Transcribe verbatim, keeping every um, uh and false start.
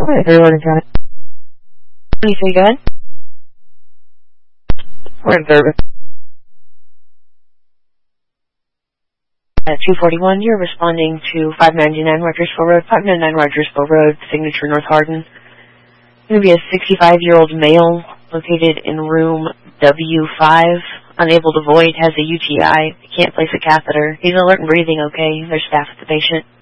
Hi, Fairleigh County. Anything good? We're in service. At two forty-one, you're responding to five ninety-nine Rogersville Road, five ninety-nine Rogersville Road, signature North Hardin. Going to be a sixty-five-year-old male located in room W five, unable to void, has a U T I, can't place a catheter. He's alert and breathing okay. There's staff at the patient.